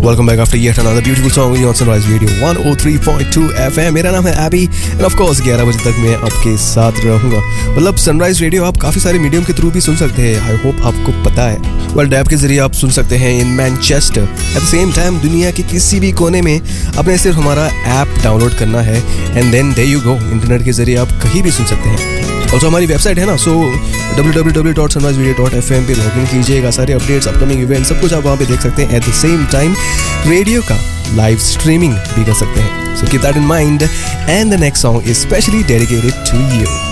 welcome back after yet another beautiful song on Sunrise Radio 103.2 FM। मेरा नाम है AB end of course 11 बजे तक मैं आपके साथ रहूंगा। मतलब सनराइज रेडियो आप काफ़ी सारे मीडियम के थ्रू भी सुन सकते हैं, आई होप आपको पता है। वर्ल्ड ऐप के जरिए आप सुन सकते हैं in Manchester. At the same time दुनिया के किसी भी कोने में आपने सिर्फ हमारा ऐप डाउनलोड करना है and then there you go, internet के जरिए आप कहीं भी सुन सकते हैं। ऑल्सो हमारी वेबसाइट है ना, सो www.sunriseradio.fm पे लॉगिन कीजिएगा। सारे अपडेट्स, अपकमिंग इवेंट सब कुछ आप वहाँ पे देख सकते हैं। At the same time radio का लाइव स्ट्रीमिंग भी कर सकते हैं। So keep that in mind and the next song is specially dedicated to you.